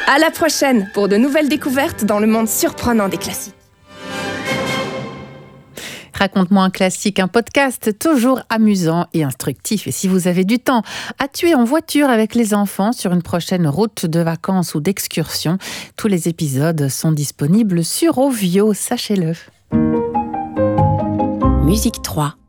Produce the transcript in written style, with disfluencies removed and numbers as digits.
À la prochaine pour de nouvelles découvertes dans le monde surprenant des classiques. Raconte-moi un classique, un podcast toujours amusant et instructif. Et si vous avez du temps à tuer en voiture avec les enfants sur une prochaine route de vacances ou d'excursion, tous les épisodes sont disponibles sur Ovio, sachez-le. Musique 3.